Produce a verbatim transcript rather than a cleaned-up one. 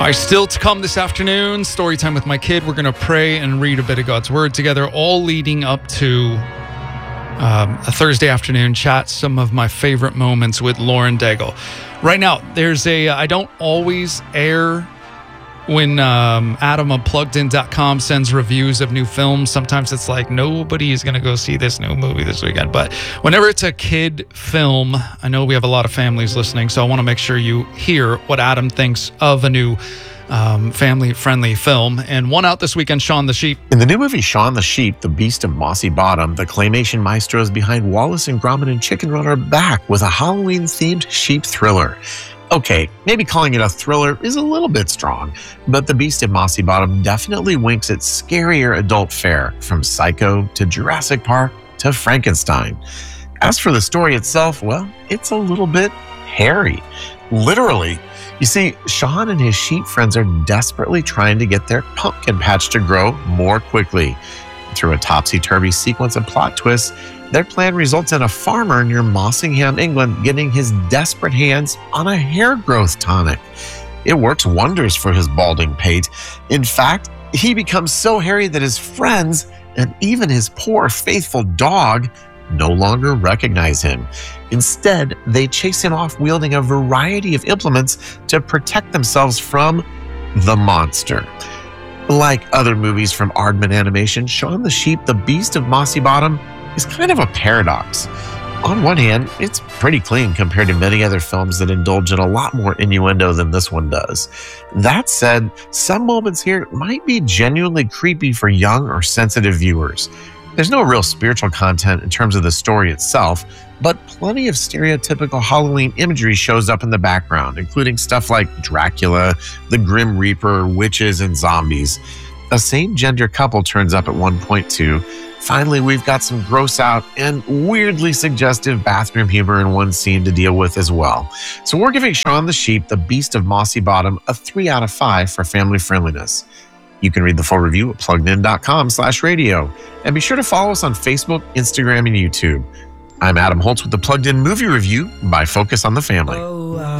All right, still to come this afternoon, story time with my kid. We're going to pray and read a bit of God's Word together, all leading up to um, a Thursday afternoon chat, some of my favorite moments with Lauren Daigle. Right now, there's a, I don't always air when um, Adam of plugged in dot com sends reviews of new films. Sometimes it's like, nobody is going to go see this new movie this weekend. But whenever it's a kid film, I know we have a lot of families listening, so I want to make sure you hear what Adam thinks of a new um, family-friendly film. And one out this weekend, Shaun the Sheep. In the new movie Shaun the Sheep, the Beast of Mossy Bottom, the claymation maestros behind Wallace and Gromit and Chicken Run are back with a Halloween-themed sheep thriller. Okay, maybe calling it a thriller is a little bit strong, but The Beast of Mossy Bottom definitely winks at scarier adult fare, from Psycho to Jurassic Park to Frankenstein. As for the story itself, well, it's a little bit hairy. Literally. You see, Shaun and his sheep friends are desperately trying to get their pumpkin patch to grow more quickly. Through a topsy-turvy sequence of plot twists, their plan results in a farmer near Mossingham, England, getting his desperate hands on a hair growth tonic. It works wonders for his balding pate. In fact, he becomes so hairy that his friends, and even his poor, faithful dog, no longer recognize him. Instead, they chase him off wielding a variety of implements to protect themselves from the monster. Like other movies from Aardman Animation, Shaun the Sheep, the Beast of Mossy Bottom is kind of a paradox. On one hand, it's pretty clean compared to many other films that indulge in a lot more innuendo than this one does. That said, some moments here might be genuinely creepy for young or sensitive viewers. There's no real spiritual content in terms of the story itself, but plenty of stereotypical Halloween imagery shows up in the background, including stuff like Dracula, the Grim Reaper, witches, and zombies. A same-gender couple turns up at one point too. Finally, we've got some gross-out and weirdly suggestive bathroom humor in one scene to deal with as well. So we're giving Shaun the Sheep, the Beast of Mossy Bottom, a three out of five for family friendliness. You can read the full review at plugged in dot com slash radio. And be sure to follow us on Facebook, Instagram, and YouTube. I'm Adam Holtz with the Plugged In Movie Review by Focus on the Family. Oh,